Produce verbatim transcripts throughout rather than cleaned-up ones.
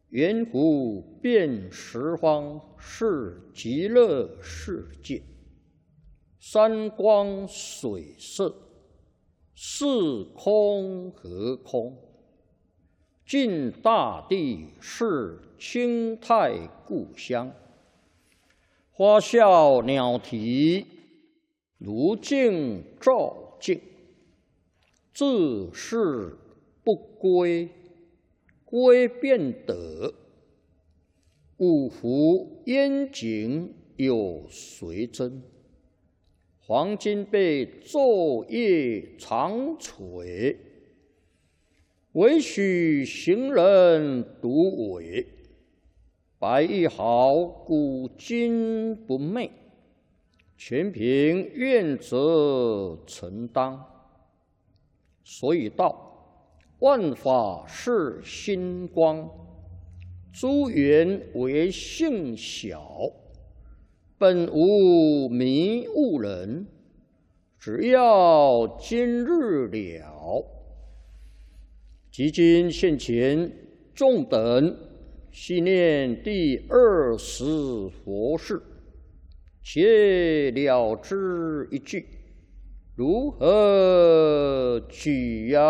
圆湖遍十方是极乐世界，山光水色，是空和空。尽大地是清泰故乡，花笑鸟啼，如镜照镜。自是不归，归便得。五湖烟景有谁真？黄金被昼夜长垂，唯许行人独伟。白玉毫古今不昧，全凭愿者承当。所以道，万法是心光，诸缘为性小，本无迷悟人，只要今日了。即今现前，众等细念第二十佛事，且了之一句，如何取样？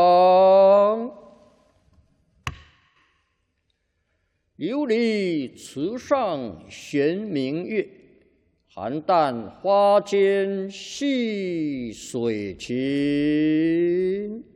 琉璃池上悬明月，寒淡花间细水情。